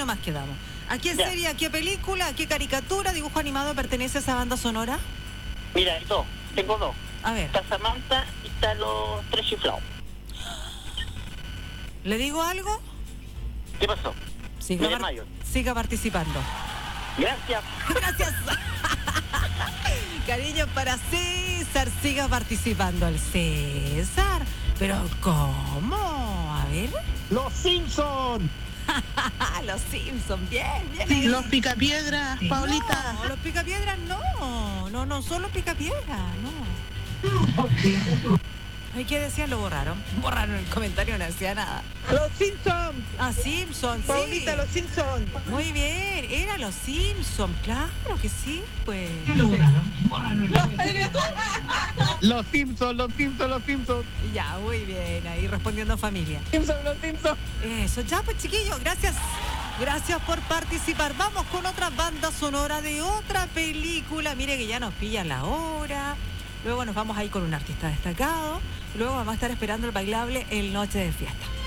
nomás quedamos. ¿A qué Ya. serie, a qué película, a qué caricatura, dibujo animado pertenece esa banda sonora? Mira, hay dos. Tengo dos. A ver, Está Samantha y está Los Tres Chiflados. ¿le digo algo? ¿Qué pasó? Siga, Me desmayo. siga participando. Gracias. Gracias. Cariño para César, siga participando el César. Pero ¿cómo? A ver. ¡Los Simpson! Los Simpsons, bien, bien. Los Picapiedras, Paulita. No, los picapiedras no, solo picapiedras, no. Ay, ¿qué decían? Lo borraron. Borraron el comentario, no decía nada. Los Simpsons. Ah, Simpsons, sí. Paulita, los Simpsons. Muy bien, era los Simpsons, claro que sí, pues. ¡Los Simpson, los Simpson, los Simpson! Ya, muy bien, ahí respondiendo familia. Simpsons, los Simpsons. Eso, ya pues chiquillos, gracias. Gracias por participar. Vamos con otra banda sonora de otra película. Mire que ya nos pilla la hora. Luego nos vamos a ir con un artista destacado. Luego vamos a estar esperando el bailable en Noche de Fiesta.